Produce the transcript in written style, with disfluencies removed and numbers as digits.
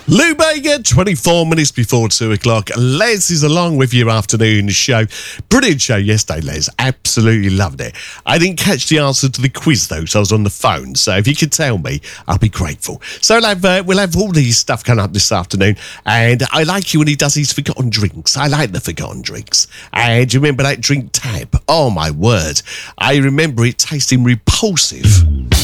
Lou Bega, 24 minutes before 2 o'clock. Les is along with your afternoon show. Brilliant show yesterday, Les. Absolutely loved it. I didn't catch the answer to the quiz, though, so I was on the phone. So if you could tell me, I'll be grateful. So we'll have all these stuff coming up this afternoon. And I like you when he does his forgotten drinks. I like the forgotten drinks. And do you remember that drink Tab? Oh, my word. I remember it tasting repulsive.